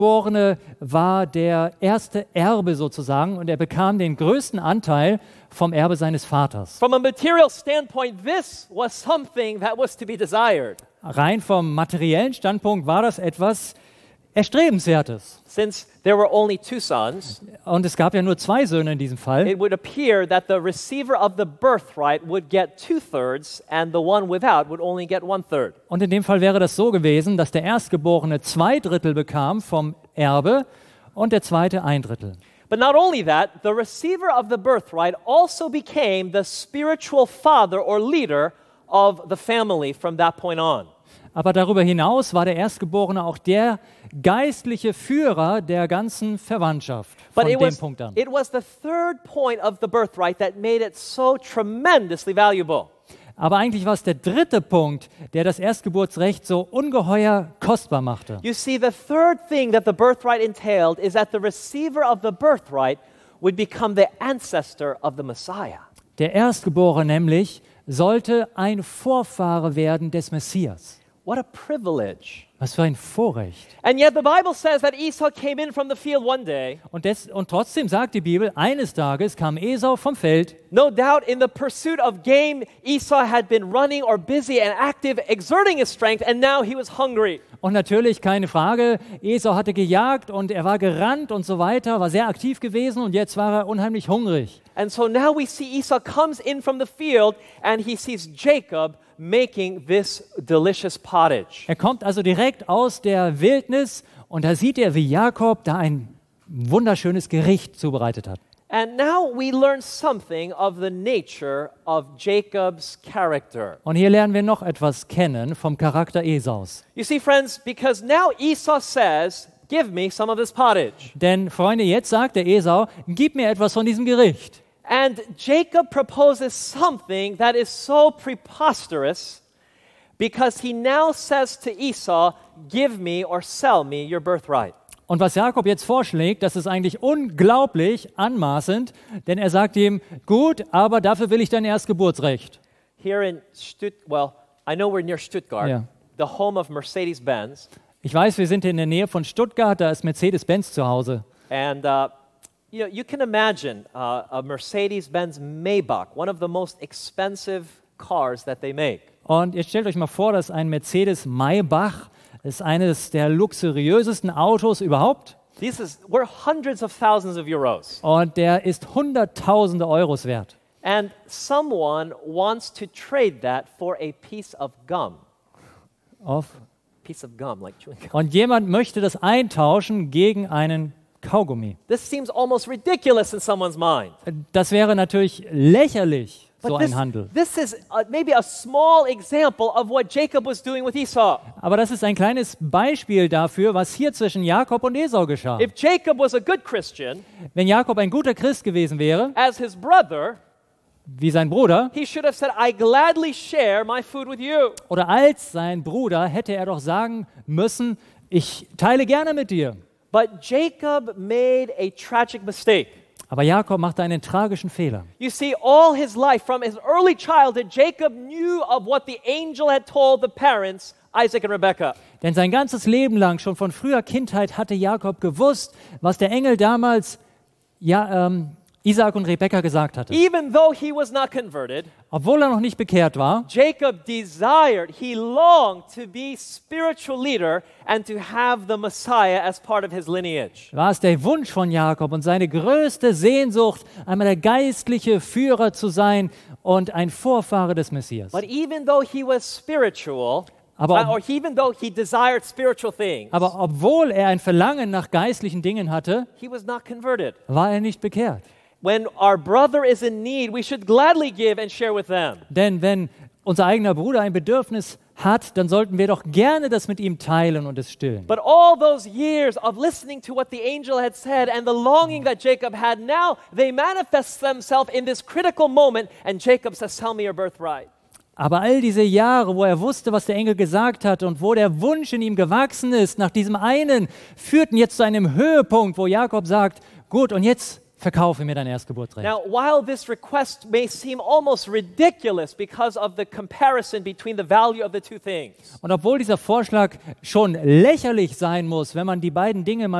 Erstgeborene war der erste Erbe sozusagen und er bekam den größten Anteil vom Erbe seines Vaters. From a material standpoint, this was something that was to be desired. Rein vom materiellen Standpunkt war das etwas Erstrebenswertes. Since there were only 2 sons, Und es gab ja nur 2 Söhne in diesem Fall. it would appear that the receiver of the birthright would get 2/3 and the one without would only get 1/3. Und in dem Fall wäre das so gewesen, dass der Erstgeborene 2/3 bekam vom Erbe und der Zweite 1/3. But not only that, the receiver of the birthright also became the spiritual father or leader of the family from that point on. Aber darüber hinaus war der Erstgeborene auch der geistliche Führer der ganzen Verwandtschaft von But dem Punkt an. it was the third point of the birthright that made it so tremendously valuable. Aber eigentlich war es der 3. Punkt, der das Erstgeburtsrecht so ungeheuer kostbar machte. You see, the third thing that the birthright entailed is that the receiver of the birthright would become the ancestor of the Messiah. Der Erstgeborene nämlich sollte ein Vorfahre werden des Messias. What a privilege. Was für ein Vorrecht. And yet the Bible says that Esau came in from the field one day, Und trotzdem sagt die Bibel, eines Tages kam Esau vom Feld. no doubt in the pursuit of game, Esau had been running or busy and active, exerting his strength, and now he was hungry. Und natürlich, keine Frage, Esau hatte gejagt und er war gerannt und so weiter, war sehr aktiv gewesen und jetzt war er unheimlich hungrig. And so now we see Esau comes in from the field and he sees Jacob making this delicious pottage. Er kommt also direkt aus der Wildnis und da sieht er, wie Jakob da ein wunderschönes Gericht zubereitet hat. And now we learn something of the nature of Jacob's character. Und hier lernen wir noch etwas kennen vom Charakter Esaus. You see, friends, because now Esau says, give me some of this pottage. Denn, Freunde, jetzt sagt der Esau, gib mir etwas von diesem Gericht. And Jacob proposes something that is so preposterous because he now says to Esau, give me or sell me your birthright. Und was Jakob jetzt vorschlägt, das ist eigentlich unglaublich anmaßend, denn er sagt ihm, gut, aber dafür will ich dein Erstgeburtsrecht. Here in I know we're near Stuttgart, Yeah. the home of Mercedes-Benz. Ich weiß, wir sind in der Nähe von Stuttgart, da ist Mercedes-Benz zu Hause. And you can imagine a Mercedes-Benz Maybach, one of the most expensive cars that they make. Und ihr stellt euch mal vor, dass ein Mercedes Maybach ist eines der luxuriösesten Autos überhaupt. We're hundreds of thousands of euros. Und der ist Hunderttausende Euros wert. And someone wants to trade that for a piece of gum. Piece of gum, like chewing gum. Und jemand möchte das eintauschen gegen einen Kaugummi. This seems almost ridiculous in someone's mind. Das wäre natürlich lächerlich, so But ein Handel. this is maybe a small example of what Jacob was doing with Esau. Aber das ist ein kleines Beispiel dafür, was hier zwischen Jakob und Esau geschah. If Jacob was a good Christian, Wenn Jakob ein guter Christ gewesen wäre, as his brother, wie sein Bruder, he should have said, I gladly share my food with you. oder als sein Bruder, hätte er doch sagen müssen, ich teile gerne mit dir. But Jacob made a tragic mistake. Aber Jakob machte einen tragischen Fehler. You see, all his life, from his early childhood, Jacob knew of what the angel had told the parents, Isaac and Rebekah. Denn sein ganzes Leben lang, schon von früher Kindheit, hatte Jakob gewusst, was der Engel damals Isaak und Rebekka gesagt hatte. Even though he was not converted, Obwohl er noch nicht bekehrt war, Jacob desired, he longed to be spiritual leader and to have the Messiah as part of his lineage. war es der Wunsch von Jakob und seine größte Sehnsucht, einmal der geistliche Führer zu sein und ein Vorfahre des Messias. But even though he was spiritual, Aber- or even though he desired spiritual things, Aber obwohl er ein Verlangen nach geistlichen Dingen hatte, he was not converted. war er nicht bekehrt. When our brother is in need, we should gladly give and share with them. Denn wenn unser eigener Bruder ein Bedürfnis hat, dann sollten wir doch gerne das mit ihm teilen und es stillen. But all those years of listening to what the angel had said and the longing that Jacob had, now they manifest themselves in this critical moment, and Jacob says, sell me your birthright. Aber all diese Jahre, wo er wusste, was der Engel gesagt hat und wo der Wunsch in ihm gewachsen ist, nach diesem einen, führten jetzt zu einem Höhepunkt, wo Jakob sagt, gut, und jetzt verkaufe mir dein Erstgeburtsrecht. Now, while this request may seem almost ridiculous because of the comparison between the value of the two things, Und obwohl dieser Vorschlag schon lächerlich sein muss, wenn man die beiden Dinge mal